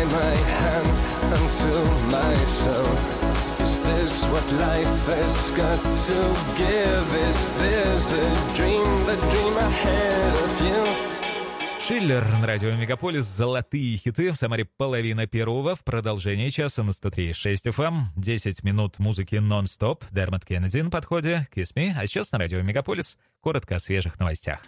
my hand unto my soul. Is this what life has got to give? Is this a dream, the dream ahead of you? Шиллер на радио Мегаполис. Золотые хиты. В Самаре половина первого. В продолжении часа на 103.6 FM. 10 минут музыки нон-стоп. Дермат Кеннеди на подходе. Kiss Me. А сейчас на радио Мегаполис. Коротко о свежих новостях.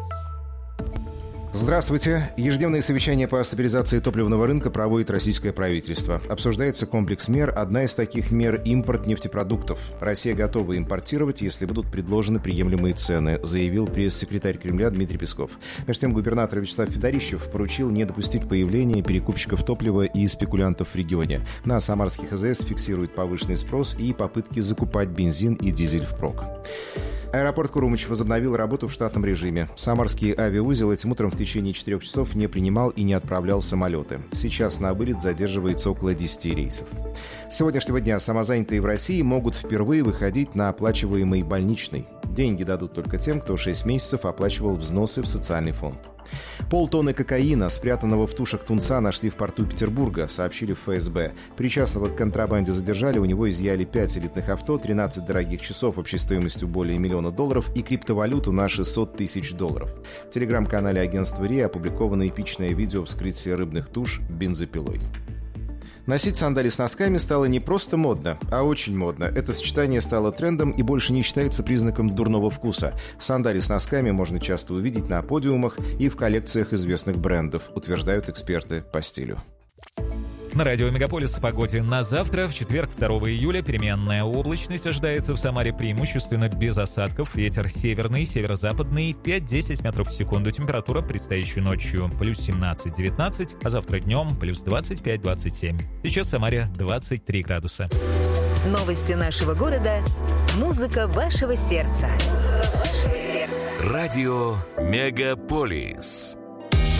Здравствуйте. Ежедневное совещание по стабилизации топливного рынка проводит российское правительство. Обсуждается комплекс мер. Одна из таких мер – импорт нефтепродуктов. Россия готова импортировать, если будут предложены приемлемые цены, заявил пресс-секретарь Кремля Дмитрий Песков. Между тем, губернатор Вячеслав Федорищев поручил не допустить появления перекупщиков топлива и спекулянтов в регионе. На самарских АЗС фиксирует повышенный спрос и попытки закупать бензин и дизель впрок. Аэропорт Курумыч возобновил работу в штатном режиме. Самарский авиаузел этим утром в течение 4 часов не принимал и не отправлял самолеты. Сейчас на вылет задерживается около 10 рейсов. С сегодняшнего дня самозанятые в России могут впервые выходить на оплачиваемый больничный. Деньги дадут только тем, кто 6 месяцев оплачивал взносы в социальный фонд. Полтонны кокаина, спрятанного в тушах тунца, нашли в порту Петербурга, сообщили в ФСБ. Причастного к контрабанде задержали, у него изъяли 5 элитных авто, 13 дорогих часов общей стоимостью более $1 миллион и криптовалюту на $600 тысяч. В телеграм-канале агентства РИА опубликовано эпичное видео вскрытия рыбных туш бензопилой. Носить сандали с носками стало не просто модно, а очень модно. Это сочетание стало трендом и больше не считается признаком дурного вкуса. Сандали с носками можно часто увидеть на подиумах и в коллекциях известных брендов, утверждают эксперты по стилю. На радио Мегаполис о погоде на завтра. В четверг, 2 июля, переменная облачность ожидается в Самаре преимущественно без осадков. Ветер северный, северо-западный, 5-10 метров в секунду. Температура предстоящей ночью плюс 17-19, а завтра днем плюс 25-27. Сейчас в Самаре 23 градуса. Новости нашего города. Музыка вашего сердца. Музыка вашего сердца. Радио Мегаполис.